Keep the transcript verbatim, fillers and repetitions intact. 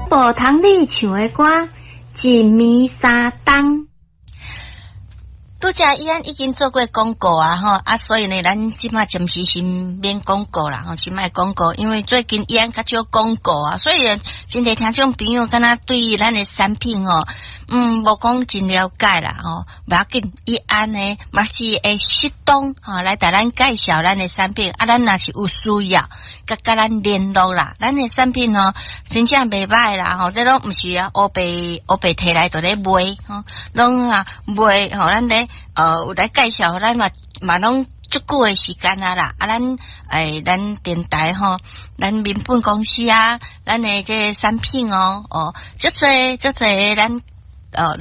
无通你唱的歌，一暝三冬。 拄则伊安已经做过广告啊吼，啊所以呢，咱即马暂时是免广告啦吼，是卖广告，因为最近伊安较少广告啊，所以真侪听众朋友敢若对咱的产品哦，嗯，无讲真了解啦吼，不要紧，伊安呢嘛是会适当吼来带咱介绍咱的产品，啊，咱若是有需要，甲甲咱联络啦，咱的产品哦，真正袂歹啦吼，这拢毋是啊，乌白乌白摕来就咧卖吼，拢啊卖吼，咱咧。呃，有来介绍，咱嘛嘛拢足久诶时间啊啦，啊，咱诶，咱电台吼，咱民本公司啊，咱诶这产品哦，哦，足侪足侪咱呃。